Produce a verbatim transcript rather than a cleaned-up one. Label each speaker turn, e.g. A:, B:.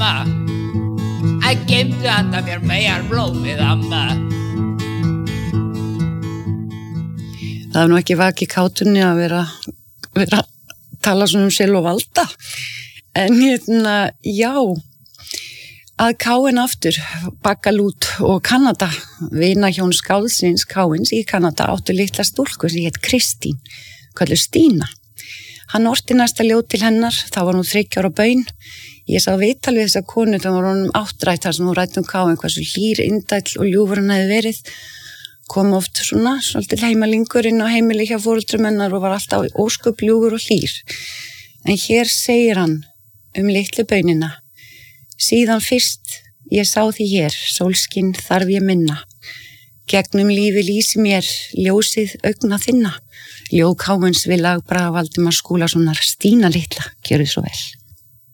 A: amma, að geymdu handa mér megar blómið amma.
B: Það er nú ekki vakið kátunni að vera, vera að tala svona um sel og valda. En hérna, já, að Káin aftur, Bakalút og Kanada, vinahjón skáldsins Káins í Kanada áttu litla stúlku sem hét Kristín, kölluð Stína. Hann orti næsta ljóð til hennar, þá var hún þriggja ára baun. Ég sá viðtal við þessa konu þegar var honum áttrætt þar sem hún ræddi um Káin, hversu hlýr, indæll og ljúfur hann hefði verið. Kom oft svona, svolítið heimalingur inn á heimili hjá foreldrum hennar og var alltaf ósköp ljúfur og hlýr. En hér segir hann um litlu baunina: síðan fyrst ég sá því hér, sólskinn þarf ég minna. Gegnum lífi lýsi mér ljósið augna þinna. Ljóð Káins við lag Braga Valdimars Skúlasonar, Stína litla, gjörðu svo vel.